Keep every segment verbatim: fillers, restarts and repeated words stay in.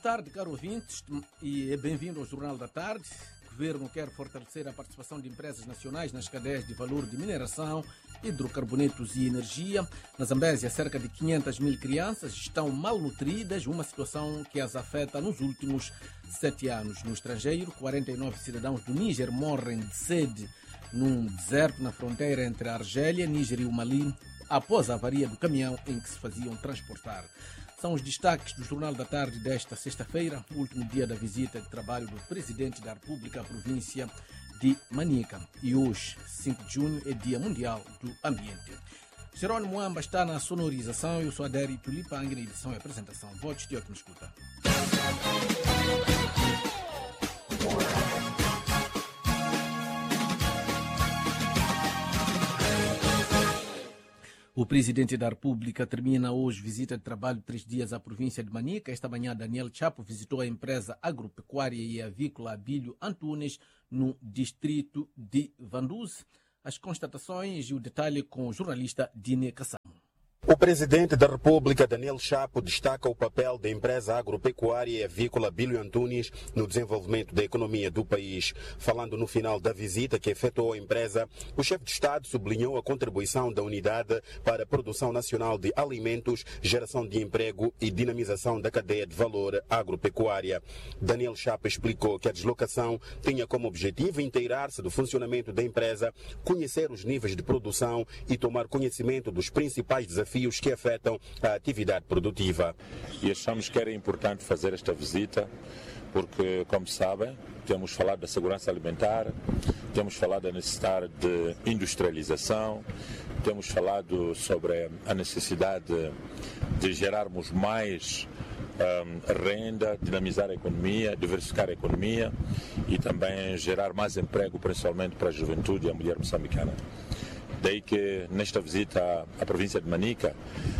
tarde, caro ouvintes, e bem-vindo ao Jornal da Tarde. O Governo quer fortalecer a participação de empresas nacionais nas cadeias de valor de mineração, hidrocarbonetos e energia. Na Zambésia, cerca de quinhentas mil crianças estão malnutridas, uma situação que as afeta nos últimos sete anos. No estrangeiro, quarenta e nove cidadãos do Níger morrem de sede num deserto na fronteira entre a Argélia, Níger e o Mali, após a avaria do caminhão em que se faziam transportar. São os destaques do Jornal da Tarde desta sexta-feira, último dia da visita de trabalho do Presidente da República à província de Manica. E hoje, cinco de junho, é Dia Mundial do Ambiente. Jerônimo Amba está na sonorização, eu sou Adério Tulipang, na edição e apresentação. Votos de ótima escuta. O Presidente da República termina hoje visita de trabalho de três dias à província de Manica. Esta manhã, Daniel Chapo visitou a empresa agropecuária e avícola Abílio Antunes, no distrito de Vanduze. As constatações e o detalhe com o jornalista Dine Kassamo. O Presidente da República, Daniel Chapo, destaca o papel da empresa agropecuária e avícola Abílio Antunes no desenvolvimento da economia do país. Falando no final da visita que efetuou a empresa, o chefe de Estado sublinhou a contribuição da unidade para a produção nacional de alimentos, geração de emprego e dinamização da cadeia de valor agropecuária. Daniel Chapo explicou que a deslocação tinha como objetivo inteirar-se do funcionamento da empresa, conhecer os níveis de produção e tomar conhecimento dos principais desafios que afetam a atividade produtiva. E achamos que era importante fazer esta visita porque, como sabem, temos falado da segurança alimentar, temos falado da necessidade de industrialização, temos falado sobre a necessidade de gerarmos mais um, renda, dinamizar a economia, diversificar a economia e também gerar mais emprego, principalmente para a juventude e a mulher moçambicana. Daí que nesta visita à província de Manica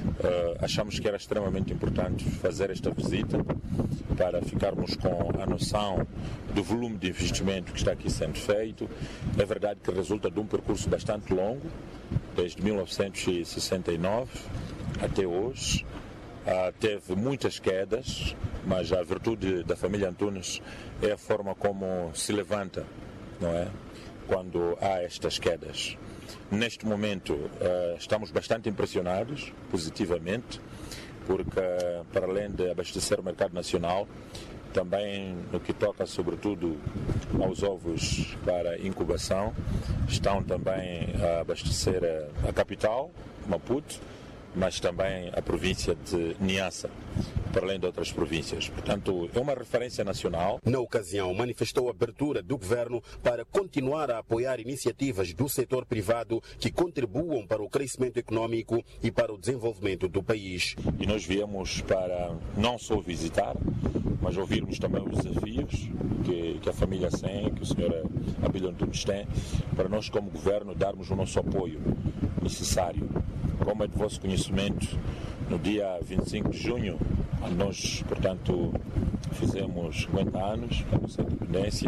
uh, achamos que era extremamente importante fazer esta visita para ficarmos com a noção do volume de investimento que está aqui sendo feito. É verdade que resulta de um percurso bastante longo, desde mil novecentos e sessenta e nove até hoje. Uh, teve muitas quedas, mas a virtude da família Antunes é a forma como se levanta, não é? Quando há estas quedas. Neste momento uh, estamos bastante impressionados, positivamente, porque uh, para além de abastecer o mercado nacional, também no que toca sobretudo aos ovos para incubação, estão também a abastecer a, a capital, Maputo, mas também a província de Niassa, para além de outras províncias. Portanto, é uma referência nacional. Na ocasião, manifestou a abertura do governo para continuar a apoiar iniciativas do setor privado que contribuam para o crescimento econômico e para o desenvolvimento do país. E nós viemos para não só visitar, mas ouvirmos também os desafios que, que a família tem, que o senhor Abílio Antunes tem, para nós como governo darmos o nosso apoio necessário. Como é de vosso conhecimento, no dia vinte e cinco de junho, nós, portanto, fizemos cinquenta anos da nossa independência.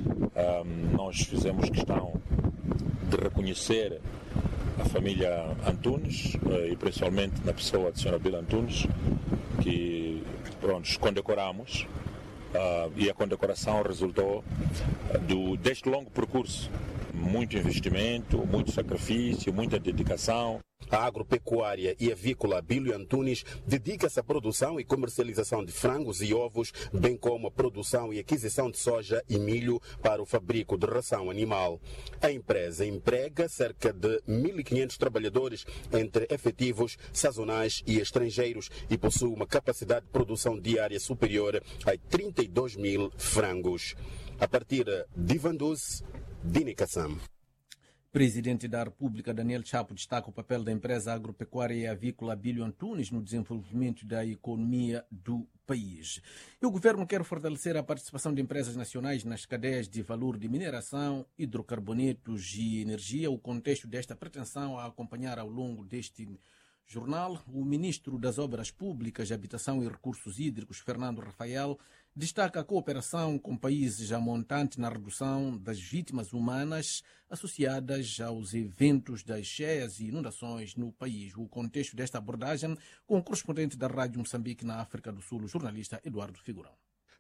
Um, nós fizemos questão de reconhecer a família Antunes, e principalmente na pessoa do senhor Abílio Antunes, que, pronto, condecoramos. Uh, e a condecoração resultou do, deste longo percurso. Muito investimento, muito sacrifício, muita dedicação. A agropecuária e avícola Abílio Antunes dedica-se à produção e comercialização de frangos e ovos, bem como a produção e aquisição de soja e milho para o fabrico de ração animal. A empresa emprega cerca de mil e quinhentos trabalhadores entre efetivos, sazonais e estrangeiros e possui uma capacidade de produção diária superior a trinta e dois mil frangos. A partir de Vanduze, Dine Kassamo. Presidente da República, Daniel Chapo, destaca o papel da empresa agropecuária e avícola Abílio Antunes no desenvolvimento da economia do país. E o governo quer fortalecer a participação de empresas nacionais nas cadeias de valor de mineração, hidrocarbonetos e energia. O contexto desta pretensão a acompanhar ao longo deste jornal, o ministro das Obras Públicas, Habitação e Recursos Hídricos, Fernando Rafael, destaca a cooperação com países já montante na redução das vítimas humanas associadas aos eventos das cheias e inundações no país. O contexto desta abordagem com o correspondente da Rádio Moçambique na África do Sul, o jornalista Eduardo Figurão.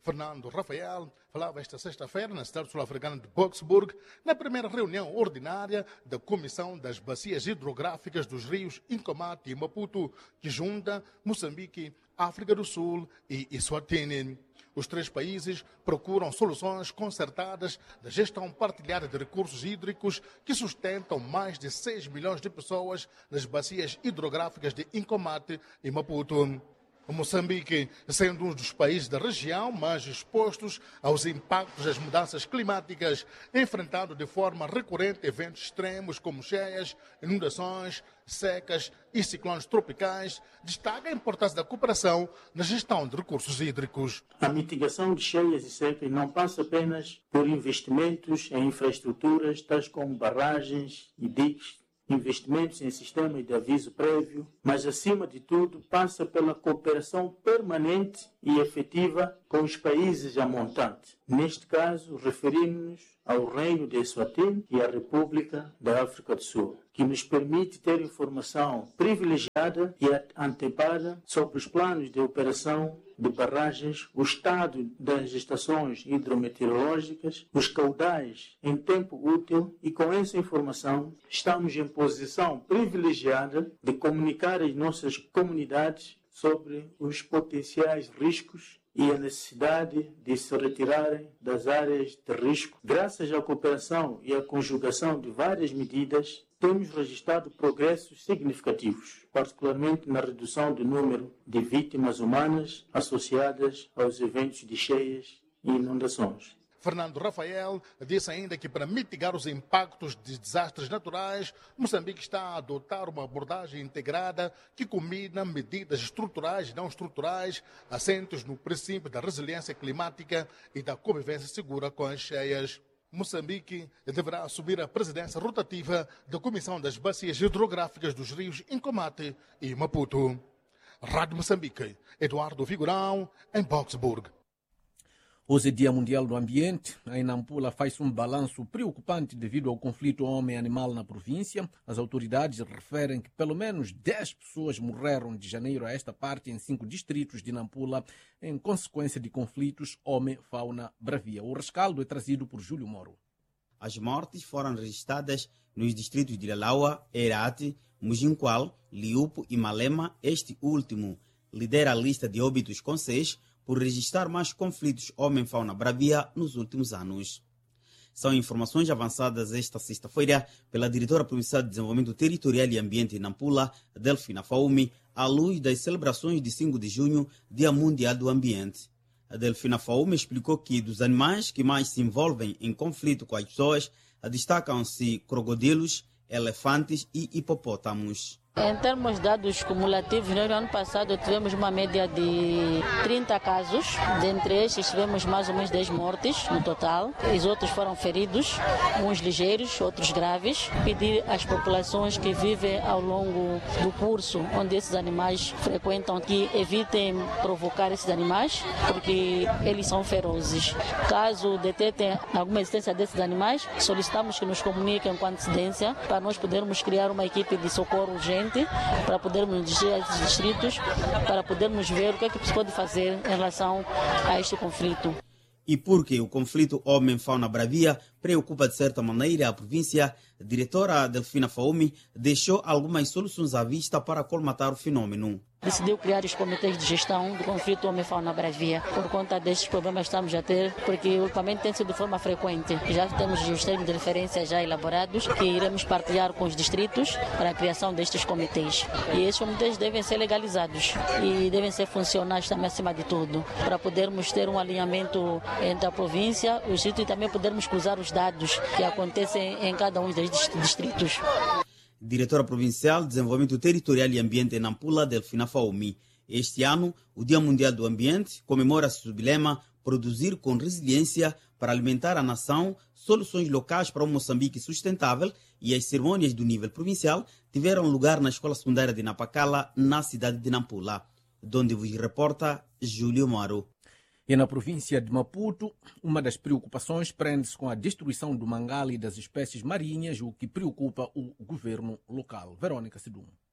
Fernando Rafael falava esta sexta-feira na cidade sul-africana de Boksburg, na primeira reunião ordinária da Comissão das Bacias Hidrográficas dos Rios Incomate e Maputo, que junta Moçambique, África do Sul e Eswatini. Os três países procuram soluções concertadas da gestão partilhada de recursos hídricos que sustentam mais de seis milhões de pessoas nas bacias hidrográficas de Incomate e Maputo. Moçambique, sendo um dos países da região mais expostos aos impactos das mudanças climáticas, enfrentando de forma recorrente eventos extremos como cheias, inundações, secas e ciclones tropicais, destaca a importância da cooperação na gestão de recursos hídricos. A mitigação de cheias e secas não passa apenas por investimentos em infraestruturas tais como barragens e diques, investimentos em sistemas de aviso prévio, mas, acima de tudo, passa pela cooperação permanente e efetiva com os países a montante. Neste caso, referimos-nos ao Reino de Eswatini e à República da África do Sul, que nos permite ter informação privilegiada e antepada sobre os planos de operação de barragens, o estado das estações hidrometeorológicas, os caudais em tempo útil, e com essa informação estamos em posição privilegiada de comunicar às nossas comunidades sobre os potenciais riscos e a necessidade de se retirarem das áreas de risco. Graças à cooperação e à conjugação de várias medidas, temos registrado progressos significativos, particularmente na redução do número de vítimas humanas associadas aos eventos de cheias e inundações. Fernando Rafael disse ainda que, para mitigar os impactos de desastres naturais, Moçambique está a adotar uma abordagem integrada que combina medidas estruturais e não estruturais, assentes no princípio da resiliência climática e da convivência segura com as cheias. Moçambique deverá assumir a presidência rotativa da Comissão das Bacias Hidrográficas dos Rios Incomate e Maputo. Rádio Moçambique, Eduardo Vigorão, em Boksburg. Hoje é Dia Mundial do Ambiente. Em Nampula faz um balanço preocupante devido ao conflito homem-animal na província. As autoridades referem que pelo menos dez pessoas morreram de janeiro a esta parte em cinco distritos de Nampula em consequência de conflitos homem-fauna-bravia. O rescaldo é trazido por Júlio Moro. As mortes foram registradas nos distritos de Lalaua, Herate, Mujinqual, Liupo e Malema. Este último lidera a lista de óbitos com seis, por registrar mais conflitos homem-fauna-bravia nos últimos anos. São informações avançadas esta sexta-feira pela diretora provincial de Desenvolvimento Territorial e Ambiente em Nampula, Delfina Faumi, à luz das celebrações de cinco de junho, Dia Mundial do Ambiente. A Delfina Faumi explicou que dos animais que mais se envolvem em conflito com as pessoas, destacam-se crocodilos, elefantes e hipopótamos. Em termos de dados cumulativos, no ano passado tivemos uma média de trinta casos. Dentre estes tivemos mais ou menos dez mortes no total. Os outros foram feridos, uns ligeiros, outros graves. Pedir às populações que vivem ao longo do curso onde esses animais frequentam que evitem provocar esses animais, porque eles são ferozes. Caso detetem alguma existência desses animais, solicitamos que nos comuniquem com antecedência para nós podermos criar uma equipe de socorro urgente para podermos dirigir a esses distritos, para podermos ver o que é que se pode fazer em relação a este conflito. E porque o conflito homem-fauna-bravia preocupa de certa maneira a província, a diretora Delfina Faumi deixou algumas soluções à vista para colmatar o fenômeno. Decidiu criar os comitês de gestão do conflito homem-fauna-bravia por conta destes problemas que estamos a ter, porque ultimamente tem sido de forma frequente. Já temos os termos de referência já elaborados que iremos partilhar com os distritos para a criação destes comitês. E estes comitês devem ser legalizados e devem ser funcionais também acima de tudo, para podermos ter um alinhamento entre a província, os distritos e também podermos cruzar os dados que acontecem em cada um dos distritos. Diretora Provincial de Desenvolvimento Territorial e Ambiente em Nampula, Delfina Faumi. Este ano, o Dia Mundial do Ambiente comemora-se o lema Produzir com Resiliência para alimentar a nação, soluções locais para um Moçambique sustentável, e as cerimônias do nível provincial tiveram lugar na Escola Secundária de Napacala, na cidade de Nampula, onde vos reporta Júlio Moro. E na província de Maputo, uma das preocupações prende-se com a destruição do mangali e das espécies marinhas, o que preocupa o governo local. Verônica Sidum.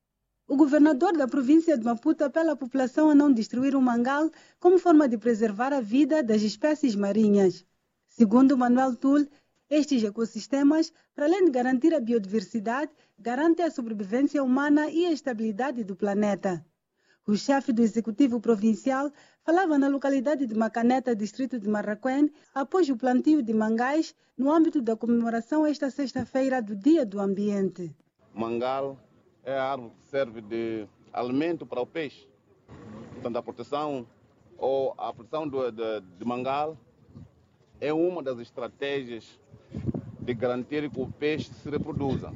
O governador da província de Maputo apela à população a não destruir o mangal como forma de preservar a vida das espécies marinhas. Segundo Manuel Tull, estes ecossistemas, para além de garantir a biodiversidade, garantem a sobrevivência humana e a estabilidade do planeta. O chefe do Executivo Provincial falava na localidade de Macaneta, distrito de Marraquém, após o plantio de mangais no âmbito da comemoração esta sexta-feira do Dia do Ambiente. Mangal é a árvore que serve de alimento para o peixe. Portanto, a proteção ou a proteção do, de, de mangal é uma das estratégias de garantir que o peixe se reproduza.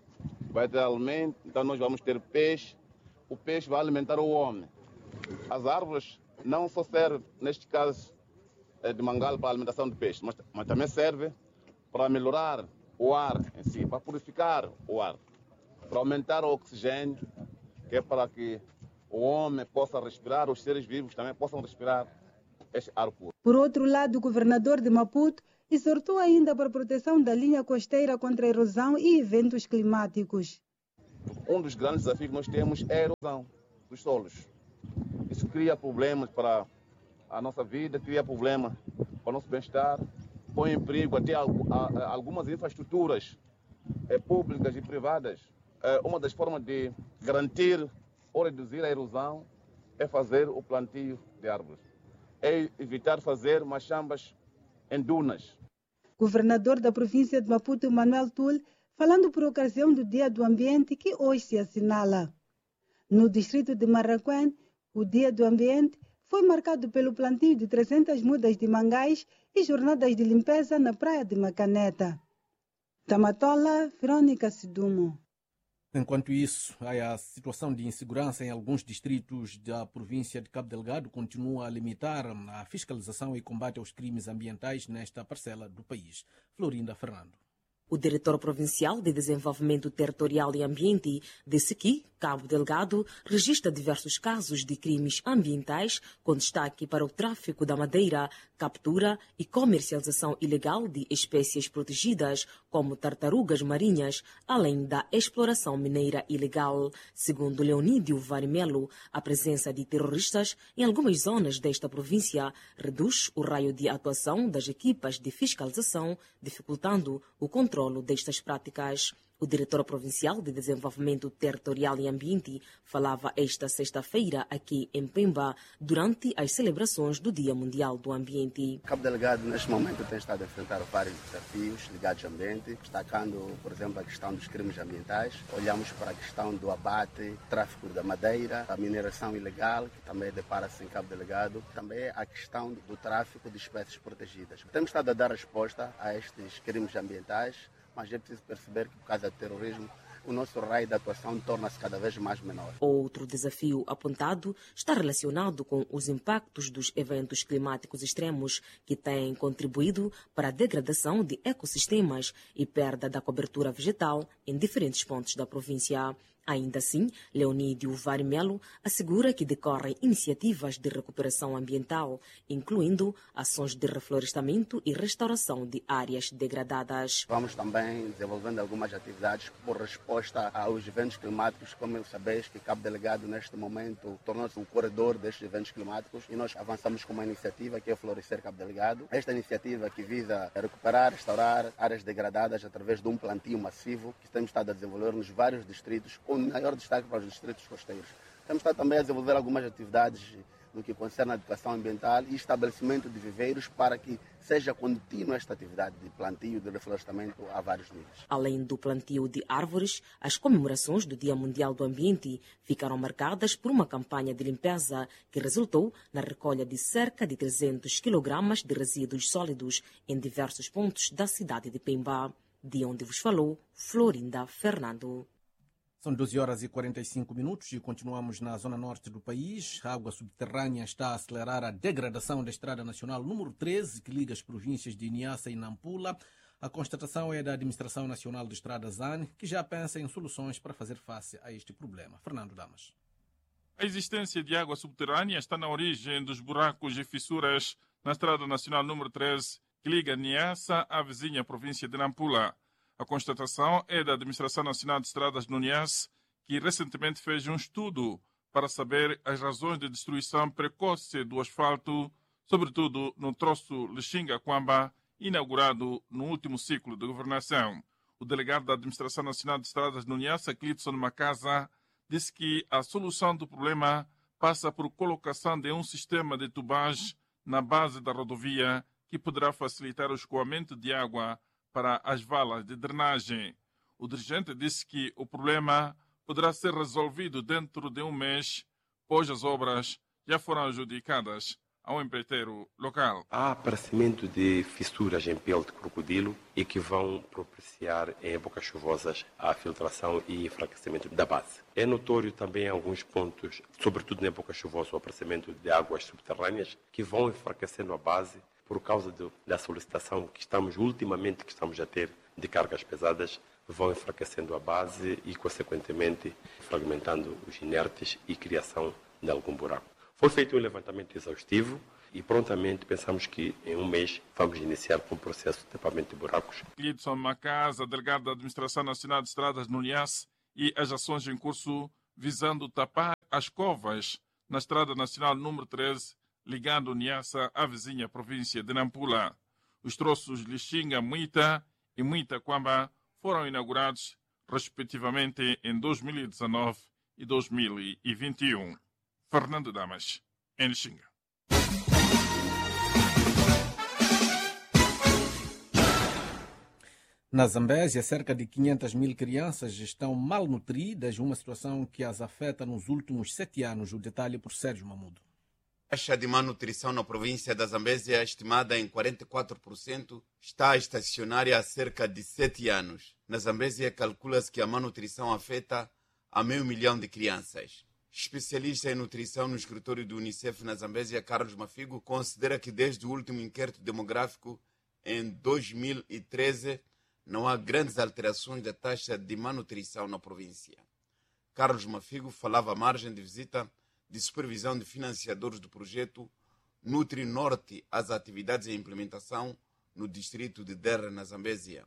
Vai ter alimento, então nós vamos ter peixe, o peixe vai alimentar o homem. As árvores não só servem, neste caso, de mangal para a alimentação do peixe, mas, mas também serve para melhorar o ar em si, para purificar o ar, para aumentar o oxigênio, que é para que o homem possa respirar, os seres vivos também possam respirar este ar puro. Por outro lado, o governador de Maputo exortou ainda para a proteção da linha costeira contra a erosão e eventos climáticos. Um dos grandes desafios que nós temos é a erosão dos solos. Isso cria problemas para a nossa vida, cria problemas para o nosso bem-estar, põe em perigo até algumas infraestruturas públicas e privadas. Uma das formas de garantir ou reduzir a erosão é fazer o plantio de árvores. É evitar fazer machambas em dunas. Governador da província de Maputo, Manuel Tull, falando por ocasião do Dia do Ambiente que hoje se assinala. No distrito de Marraquém, o Dia do Ambiente foi marcado pelo plantio de trezentas mudas de mangais e jornadas de limpeza na praia de Macaneta. Tamatola, Verônica Sidumo. Enquanto isso, a situação de insegurança em alguns distritos da província de Cabo Delgado continua a limitar a fiscalização e combate aos crimes ambientais nesta parcela do país. Florinda Fernando. O diretor provincial de Desenvolvimento Territorial e Ambiente disse que Cabo Delgado registra diversos casos de crimes ambientais, com destaque para o tráfico da madeira, captura e comercialização ilegal de espécies protegidas, como tartarugas marinhas, além da exploração mineira ilegal. Segundo Leonídio Varimelo, a presença de terroristas em algumas zonas desta província reduz o raio de atuação das equipas de fiscalização, dificultando o controle destas práticas. O diretor provincial de Desenvolvimento Territorial e Ambiente falava esta sexta-feira aqui em Pemba durante as celebrações do Dia Mundial do Ambiente. Cabo Delgado, neste momento, tem estado a enfrentar vários desafios ligados ao ambiente, destacando, por exemplo, a questão dos crimes ambientais. Olhamos para a questão do abate, tráfico da madeira, a mineração ilegal, que também depara-se em Cabo Delgado, também a questão do tráfico de espécies protegidas. Temos estado a dar resposta a estes crimes ambientais, mas é preciso perceber que, por causa do terrorismo, o nosso raio de atuação torna-se cada vez mais menor. Outro desafio apontado está relacionado com os impactos dos eventos climáticos extremos, que têm contribuído para a degradação de ecossistemas e perda da cobertura vegetal em diferentes pontos da província. Ainda assim, Leonídio Varimelo assegura que decorrem iniciativas de recuperação ambiental, incluindo ações de reflorestamento e restauração de áreas degradadas. Vamos também desenvolvendo algumas atividades por resposta aos eventos climáticos. Como sabeis que Cabo Delgado, neste momento, tornou-se um corredor destes eventos climáticos e nós avançamos com uma iniciativa que é Florescer Cabo Delgado. Esta iniciativa que visa recuperar, restaurar áreas degradadas através de um plantio massivo que temos estado a desenvolver nos vários distritos, com maior destaque para os distritos costeiros. Temos estado também a desenvolver algumas atividades no que concerne a educação ambiental e estabelecimento de viveiros para que seja contínua esta atividade de plantio e de reflorestamento a vários níveis. Além do plantio de árvores, as comemorações do Dia Mundial do Ambiente ficaram marcadas por uma campanha de limpeza que resultou na recolha de cerca de trezentos quilogramas de resíduos sólidos em diversos pontos da cidade de Pemba, de onde vos falou Florinda Fernando. São doze horas e quarenta e cinco minutos e continuamos na zona norte do país. A água subterrânea está a acelerar a degradação da Estrada Nacional número treze, que liga as províncias de Niassa e Nampula. A constatação é da Administração Nacional de Estradas, A N, que já pensa em soluções para fazer face a este problema. Fernando Damas. A existência de água subterrânea está na origem dos buracos e fissuras na Estrada Nacional número treze, que liga Niassa à vizinha província de Nampula. A constatação é da Administração Nacional de Estradas no Niassa, que recentemente fez um estudo para saber as razões de destruição precoce do asfalto, sobretudo no troço Lixinga-Quamba, inaugurado no último ciclo de governação. O delegado da Administração Nacional de Estradas no Niassa, Clipson Macasa, disse que a solução do problema passa por colocação de um sistema de tubagem na base da rodovia que poderá facilitar o escoamento de água para as valas de drenagem. O dirigente disse que o problema poderá ser resolvido dentro de um mês, pois as obras já foram adjudicadas ao empreiteiro local. Há aparecimento de fissuras em pele de crocodilo e que vão propiciar em épocas chuvosas a filtração e enfraquecimento da base. É notório também alguns pontos, sobretudo na época chuvosa, o aparecimento de águas subterrâneas que vão enfraquecendo a base por causa do, da solicitação que estamos ultimamente que estamos a ter de cargas pesadas, vão enfraquecendo a base e, consequentemente, fragmentando os inertes e criação de algum buraco. Foi feito um levantamento exaustivo e prontamente pensamos que em um mês vamos iniciar com o processo de tapamento de buracos. Clipson Macasa, delegado da Administração Nacional de Estradas no Niassa, e as ações em curso visando tapar as covas na Estrada Nacional número treze, ligando Niassa à vizinha província de Nampula. Os troços Lixinga, Muita e Muita-Quamba foram inaugurados, respectivamente, em dois mil e dezenove e dois mil e vinte e um. Fernando Damas, em Lixinga. Na Zambésia, cerca de quinhentas mil crianças estão malnutridas, uma situação que as afeta nos últimos sete anos. O detalhe por Sérgio Mamudo. A taxa de malnutrição na província da Zambésia, estimada em quarenta e quatro por cento, está estacionária há cerca de sete anos. Na Zambésia, calcula-se que a malnutrição afeta a meio milhão de crianças. Especialista em nutrição no escritório do Unicef na Zambésia, Carlos Mafigo, considera que desde o último inquérito demográfico, em dois mil e treze, não há grandes alterações da taxa de malnutrição na província. Carlos Mafigo falava à margem de visita de supervisão de financiadores do projeto Nutri Norte às atividades em implementação no distrito de Derra, na Zambésia.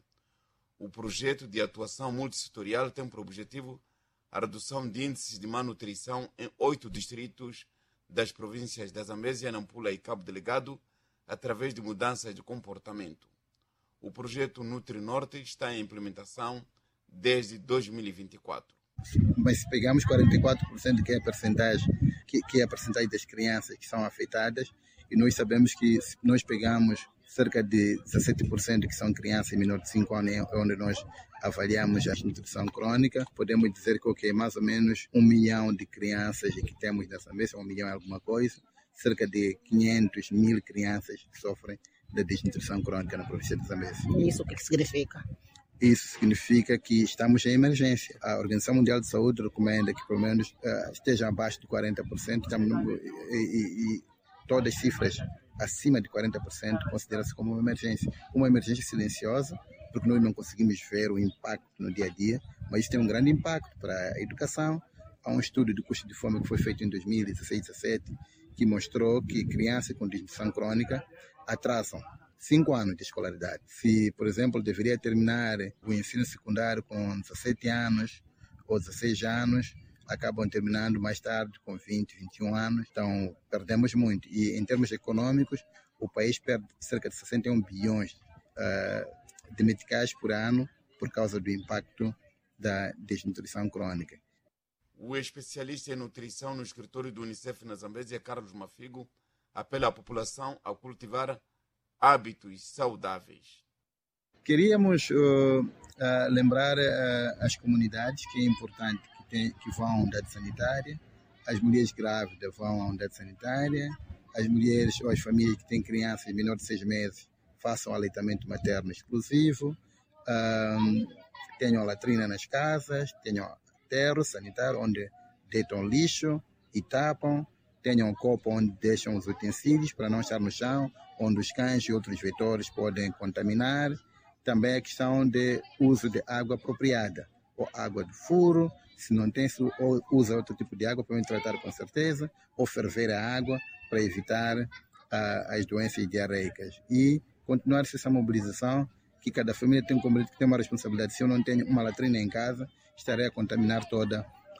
O projeto de atuação multissetorial tem por objetivo a redução de índices de malnutrição em oito distritos das províncias da Zambésia, Nampula e Cabo Delgado, através de mudanças de comportamento. O projeto Nutri Norte está em implementação desde dois mil e vinte e quatro. Mas se pegamos quarenta e quatro por cento, que é a percentagem, que, que é a percentagem das crianças que são afetadas, e nós sabemos que se nós pegamos cerca de dezessete por cento que são crianças menores de cinco anos, onde nós avaliamos a nutrição crônica, podemos dizer que okay, mais ou menos um milhão de crianças que temos nessa mesa, um milhão é alguma coisa, cerca de quinhentas mil crianças que sofrem da desnutrição crônica na província de Zambésia. Isso o que significa? Isso significa que estamos em emergência. A Organização Mundial de Saúde recomenda que pelo menos uh, esteja abaixo de quarenta por cento estamos no, e, e, e todas as cifras acima de quarenta por cento considera-se como uma emergência. Uma emergência silenciosa, porque nós não conseguimos ver o impacto no dia a dia, mas isso tem um grande impacto para a educação. Há um estudo de custo de fome que foi feito em dois mil e dezesseis, dois mil e dezessete, que mostrou que crianças com desnutrição crônica atrasam cinco anos de escolaridade. Se, por exemplo, deveria terminar o ensino secundário com dezessete anos ou dezesseis anos, acabam terminando mais tarde com vinte, vinte e um anos. Então, perdemos muito. E, em termos econômicos, o país perde cerca de sessenta e um bilhões uh, de meticais por ano por causa do impacto da desnutrição crônica. O especialista em nutrição no escritório do Unicef na Zambésia, Carlos Mafigo, apela à população a cultivar hábitos saudáveis. Queríamos uh, uh, lembrar uh, as comunidades que é importante que, tem, que vão à unidade sanitária, as mulheres grávidas vão à unidade sanitária, as mulheres ou as famílias que têm crianças menores de seis meses façam aleitamento materno exclusivo, um, tenham latrina nas casas, tenham aterro sanitário onde deitam lixo e tapam, tenham um copo onde deixam os utensílios para não estar no chão, onde os cães e outros vetores podem contaminar. Também a questão de uso de água apropriada, ou água de furo, se não tem, ou usa outro tipo de água, podem tratar com certeza, ou ferver a água para evitar uh, as doenças diarreicas. E continuar-se essa mobilização, que cada família tem, tem uma responsabilidade. Se eu não tenho uma latrina em casa, estarei a contaminar toda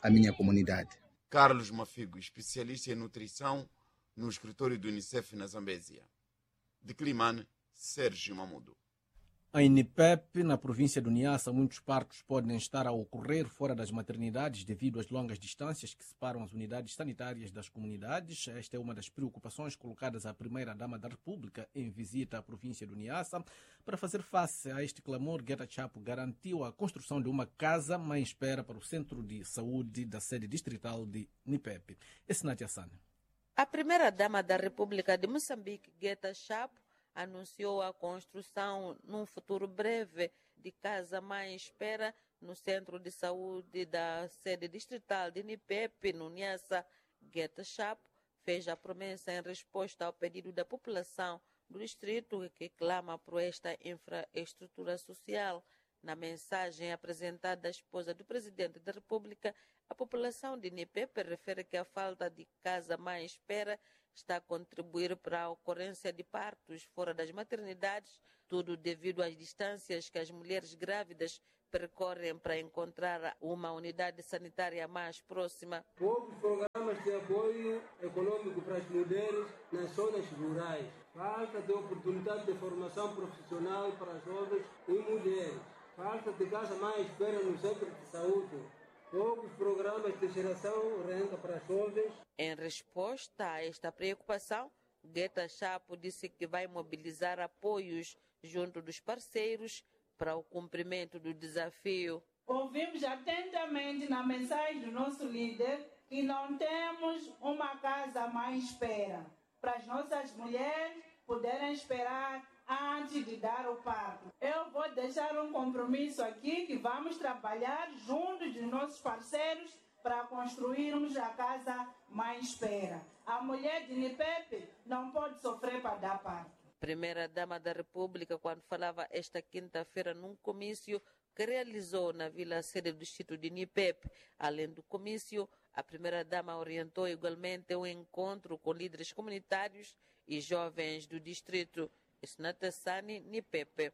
a minha comunidade. Carlos Mafigo, especialista em nutrição no escritório do Unicef na Zambésia. De Climane, Sérgio Mamudo. Em Nipep, na província do Niassa, muitos partos podem estar a ocorrer fora das maternidades devido às longas distâncias que separam as unidades sanitárias das comunidades. Esta é uma das preocupações colocadas à primeira-dama da República em visita à província do Niassa. Para fazer face a este clamor, Guetta Chapo garantiu a construção de uma casa mãe-espera para o Centro de Saúde da sede distrital de Nipep. Esse Natia Sane. A primeira-dama da República de Moçambique, Guetta Chapo, anunciou a construção, num futuro breve, de casa mãe-espera no Centro de Saúde da sede distrital de Nipep, no Niassa. Guetta Chapo fez a promessa em resposta ao pedido da população do distrito que clama por esta infraestrutura social. Na mensagem apresentada à esposa do presidente da República, a população de Nipep refere que a falta de casa mãe-espera está a contribuir para a ocorrência de partos fora das maternidades, tudo devido às distâncias que as mulheres grávidas percorrem para encontrar uma unidade sanitária mais próxima. Poucos programas de apoio econômico para as mulheres nas zonas rurais. Falta de oportunidade de formação profissional para jovens e mulheres. Falta de casa mãe-espera no centro de saúde. Poucos programas de geração renda para jovens. Em resposta a esta preocupação, Guetta Chapo disse que vai mobilizar apoios junto dos parceiros para o cumprimento do desafio. Ouvimos atentamente na mensagem do nosso líder que não temos uma casa mais espera para as nossas mulheres poderem esperar antes de dar o parto. Eu vou deixar um compromisso aqui que vamos trabalhar juntos dos nossos parceiros para construirmos a casa mais espera. A mulher de Nipep não pode sofrer para dar parto. Primeira-dama da República, quando falava esta quinta-feira num comício que realizou na Vila Sede do distrito de Nipep. Além do comício, a primeira-dama orientou igualmente um encontro com líderes comunitários e jovens do distrito. Snatassani, Nipep.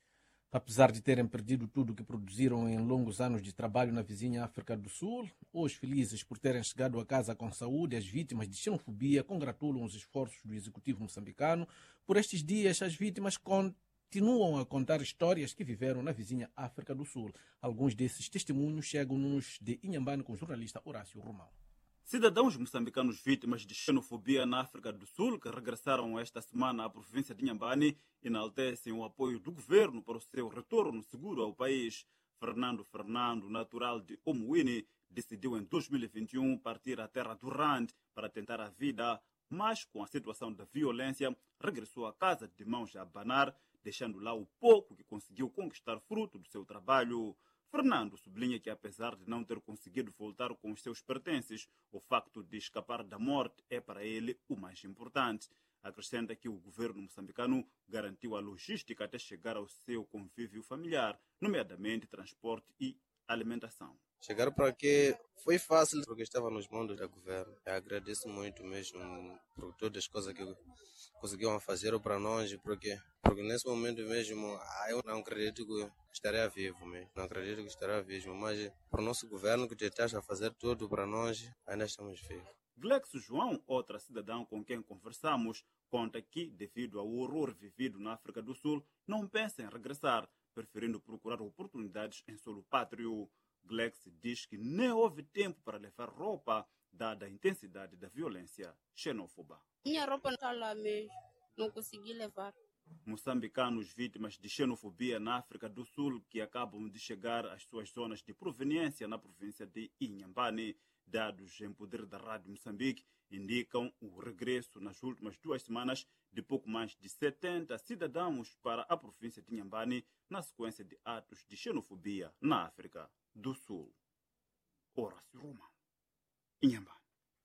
Apesar de terem perdido tudo o que produziram em longos anos de trabalho na vizinha África do Sul, hoje felizes por terem chegado a casa com saúde, as vítimas de xenofobia congratulam os esforços do executivo moçambicano. Por estes dias, as vítimas continuam a contar histórias que viveram na vizinha África do Sul. Alguns desses testemunhos chegam-nos de Inhambane com o jornalista Horácio Romão. Cidadãos moçambicanos vítimas de xenofobia na África do Sul, que regressaram esta semana à província de Inhambane, enaltecem o apoio do governo para o seu retorno seguro ao país. Fernando Fernando, natural de Omuini, decidiu em dois mil e vinte e um partir à terra do Rand para tentar a vida, mas com a situação da violência, regressou à casa de mãos a abanar, deixando lá o pouco que conseguiu conquistar fruto do seu trabalho. Fernando sublinha que, apesar de não ter conseguido voltar com os seus pertences, o facto de escapar da morte é para ele o mais importante. Acrescenta que o governo moçambicano garantiu a logística até chegar ao seu convívio familiar, nomeadamente transporte e alimentação. Chegar para aqui foi fácil porque estava nos mãos do governo. Eu agradeço muito mesmo por todas as coisas que conseguiram fazer para nós, porque, porque nesse momento mesmo ah, eu não acredito que estaria vivo mesmo. Não acredito que estaria vivo, mas para o nosso governo que está a fazer tudo para nós, ainda estamos vivos. Glexo João, outra cidadã com quem conversamos, conta que, devido ao horror vivido na África do Sul, não pensa em regressar, preferindo procurar oportunidades em solo pátrio. Glex diz que nem houve tempo para levar roupa, dada a intensidade da violência xenófoba. Minha roupa não está lá mesmo, não consegui levar. Moçambicanos vítimas de xenofobia na África do Sul que acabam de chegar às suas zonas de proveniência na província de Inhambane. Dados em poder da Rádio Moçambique indicam o regresso nas últimas duas semanas de pouco mais de setenta cidadãos para a província de Inhambane na sequência de atos de xenofobia na África do Sul. Horácio Romão, Inhambane.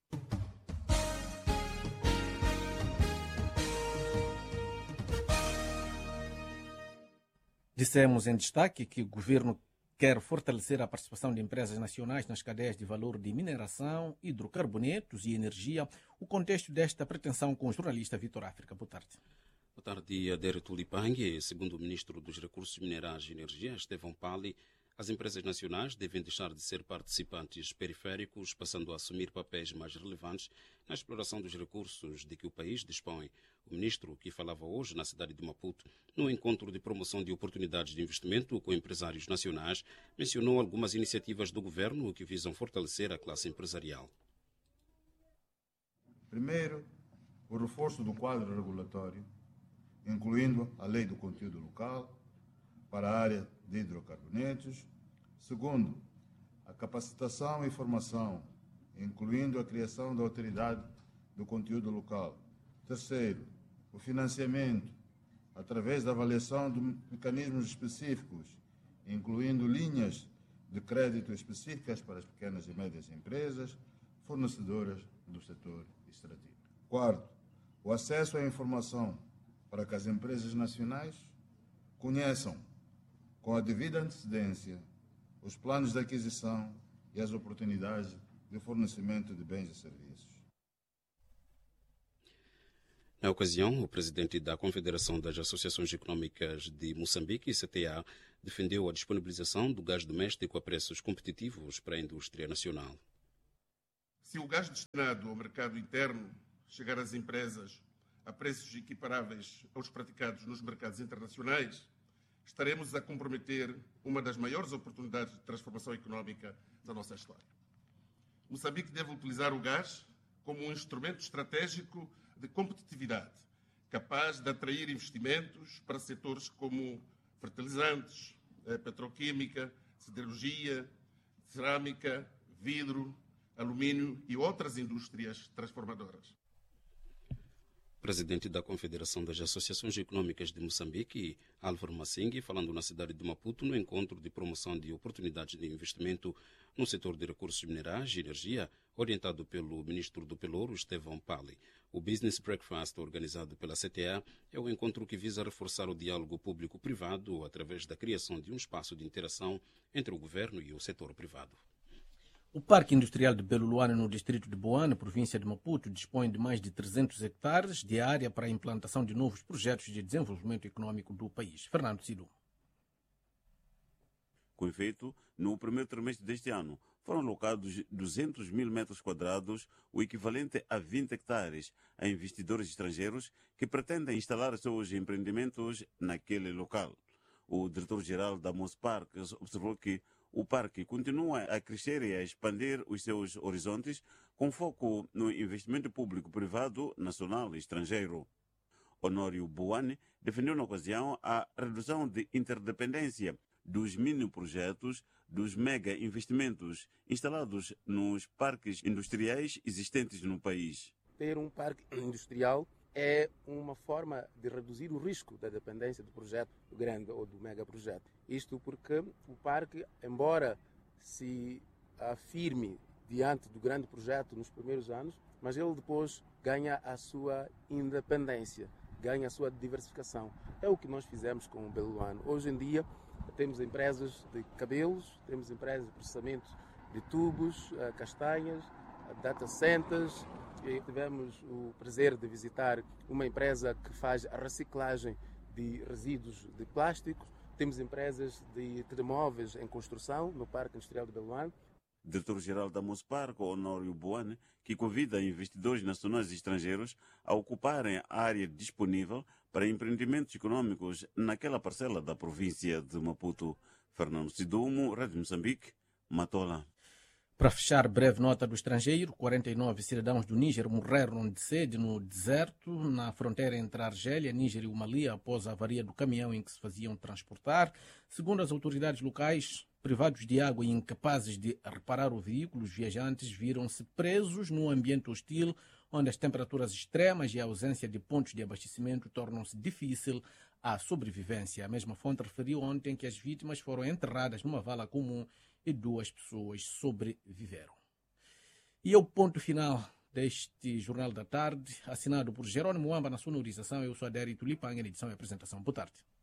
Dissemos em destaque que o governo quer fortalecer a participação de empresas nacionais nas cadeias de valor de mineração, hidrocarbonetos e energia. O contexto desta pretensão com o jornalista Vitor África. Boa tarde. Boa tarde, Adérito Lipangue. Segundo o ministro dos Recursos Minerais e Energia, Estevão Pali, As empresas nacionais devem deixar de ser participantes periféricos, passando a assumir papéis mais relevantes na exploração dos recursos de que o país dispõe. O ministro, que falava hoje na cidade de Maputo, no encontro de promoção de oportunidades de investimento com empresários nacionais, mencionou algumas iniciativas do governo que visam fortalecer a classe empresarial. Primeiro, o reforço do quadro regulatório, incluindo a lei do conteúdo local para a área de hidrocarbonetos. Segundo, a capacitação e formação, incluindo a criação da autoridade do conteúdo local. Terceiro, o financiamento, através da avaliação de mecanismos específicos, incluindo linhas de crédito específicas para as pequenas e médias empresas, fornecedoras do setor extrativo. Quarto, o acesso à informação para que as empresas nacionais conheçam, com a devida antecedência, os planos de aquisição e as oportunidades de fornecimento de bens e serviços. Na ocasião, o presidente da Confederação das Associações Econômicas de Moçambique, C T A, defendeu a disponibilização do gás doméstico a preços competitivos para a indústria nacional. Se o gás destinado ao mercado interno chegar às empresas a preços equiparáveis aos praticados nos mercados internacionais, estaremos a comprometer uma das maiores oportunidades de transformação económica da nossa história. Moçambique deve utilizar o gás como um instrumento estratégico de competitividade, capaz de atrair investimentos para setores como fertilizantes, petroquímica, siderurgia, cerâmica, vidro, alumínio e outras indústrias transformadoras. Presidente da Confederação das Associações Econômicas de Moçambique, Álvaro Massingue, falando na cidade de Maputo no encontro de promoção de oportunidades de investimento no setor de recursos minerais e energia, orientado pelo ministro do Pelouro, Estevão Pali. O Business Breakfast, organizado pela C T A, é um encontro que visa reforçar o diálogo público-privado através da criação de um espaço de interação entre o governo e o setor privado. O Parque Industrial de Belo Luano, no distrito de Boane, província de Maputo, dispõe de mais de trezentos hectares de área para a implantação de novos projetos de desenvolvimento econômico do país. Fernando Sidu. Com efeito, no primeiro trimestre deste ano, foram alocados duzentos mil metros quadrados, o equivalente a vinte hectares, a investidores estrangeiros que pretendem instalar seus empreendimentos naquele local. O diretor-geral da Mos Parques observou que o parque continua a crescer e a expandir os seus horizontes com foco no investimento público-privado nacional e estrangeiro. Honório Boane defendeu na ocasião a redução de interdependência dos mini-projetos dos mega-investimentos instalados nos parques industriais existentes no país. Ter um parque industrial é uma forma de reduzir o risco da dependência do projeto grande ou do megaprojeto. Isto porque o parque, embora se afirme diante do grande projeto nos primeiros anos, mas ele depois ganha a sua independência, ganha a sua diversificação. É o que nós fizemos com o Belo Luano. Hoje em dia temos empresas de cabelos, temos empresas de processamento de tubos, castanhas, data centers. E tivemos o prazer de visitar uma empresa que faz a reciclagem de resíduos de plástico. Temos empresas de telemóveis em construção no Parque Industrial de Belo Luano. Diretor-geral da Mosparco, Honório Boane, que convida investidores nacionais e estrangeiros a ocuparem a área disponível para empreendimentos econômicos naquela parcela da província de Maputo. Fernando Sidumo, Rádio Moçambique, Matola. Para fechar, breve nota do estrangeiro, quarenta e nove cidadãos do Níger morreram de sede no deserto, na fronteira entre a Argélia, Níger e o Mali, após a avaria do caminhão em que se faziam transportar. Segundo as autoridades locais, privados de água e incapazes de reparar o veículo, os viajantes viram-se presos num ambiente hostil, onde as temperaturas extremas e a ausência de pontos de abastecimento tornam-se difícil a sobrevivência. A mesma fonte referiu ontem que as vítimas foram enterradas numa vala comum e duas pessoas sobreviveram. E é o ponto final deste Jornal da Tarde, assinado por Jerônimo Amba na sonorização. Eu sou Adérito Lipanga, na edição e apresentação. Boa tarde.